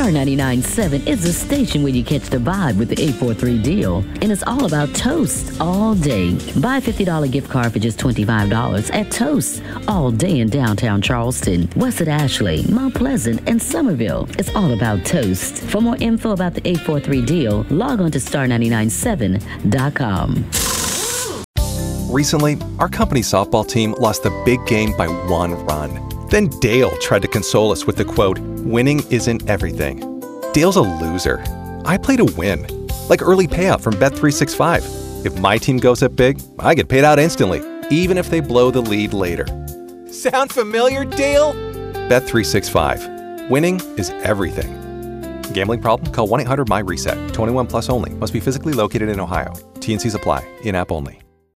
99.7 is the station where you catch the vibe with the 843 deal. And it's all about Toast all day. Buy a $50 gift card for just $25 at Toast all day in downtown Charleston, West at Ashley, Mount Pleasant, and Somerville. It's all about Toast. For more info about the 843 deal, log on to star997.com. Recently, our company softball team lost the big game by 1 run. Then Dale tried to console us with the quote, "Winning isn't everything." Dale's a loser. I play to win, like early payout from Bet365. If my team goes up big, I get paid out instantly, even if they blow the lead later. Sound familiar, Dale? Bet365. Winning is everything. Gambling problem? Call 1-800-MY-RESET. 21 plus only. Must be physically located in Ohio. T&Cs apply. In-app only.